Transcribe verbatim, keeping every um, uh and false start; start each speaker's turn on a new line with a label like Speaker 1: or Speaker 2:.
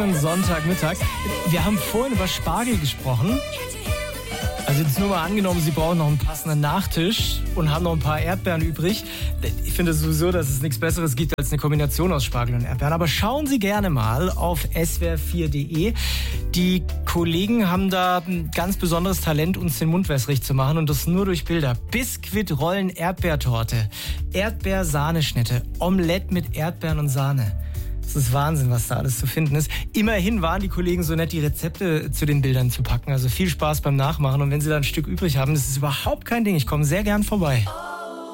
Speaker 1: schönen Sonntagmittag. Wir haben vorhin über Spargel gesprochen. Also jetzt nur mal angenommen, Sie brauchen noch einen passenden Nachtisch und haben noch ein paar Erdbeeren übrig. Ich finde sowieso, dass es nichts Besseres gibt als eine Kombination aus Spargel und Erdbeeren. Aber schauen Sie gerne mal auf S W R vier punkt de. Die Kollegen haben da ein ganz besonderes Talent, uns den Mund wässrig zu machen, und das nur durch Bilder. Biskuitrollen Erdbeertorte, Erdbeersahneschnitte, Omelette mit Erdbeeren und Sahne. Das ist Wahnsinn, was da alles zu finden ist. Immerhin waren die Kollegen so nett, die Rezepte zu den Bildern zu packen. Also viel Spaß beim Nachmachen. Und wenn Sie da ein Stück übrig haben, das ist überhaupt kein Ding. Ich komme sehr gern vorbei.